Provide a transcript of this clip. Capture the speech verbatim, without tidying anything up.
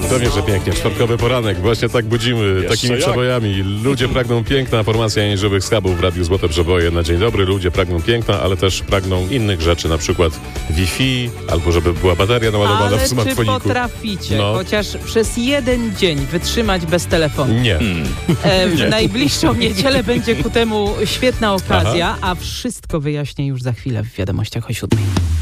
Pewnie, że pięknie. Czwartkowy poranek. Właśnie tak budzimy Jeszcze takimi jak? przebojami. Ludzie pragną piękna. Formacja Niżywych Schabów w Radiu Złote Przeboje na dzień dobry. Ludzie pragną piękna, ale też pragną innych rzeczy, na przykład Wi-Fi, albo żeby była bateria naładowana Ale w czy smartfoniku. potraficie No. chociaż przez jeden dzień wytrzymać bez telefonu? Nie. E, w najbliższą niedzielę będzie ku temu świetna okazja, a wszystko wyjaśnię już za chwilę w wiadomościach o siódmej.